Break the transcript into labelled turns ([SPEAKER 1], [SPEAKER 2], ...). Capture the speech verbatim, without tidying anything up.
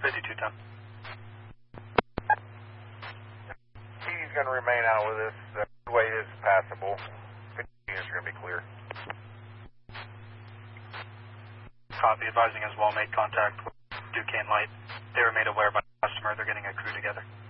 [SPEAKER 1] fifty-two ten.
[SPEAKER 2] He's going to remain out with us. The weight is passable. fifty units are going to be clear.
[SPEAKER 1] Copy, advising as well made contact with Duquesne Light. They were made aware by the customer. They're getting a crew together.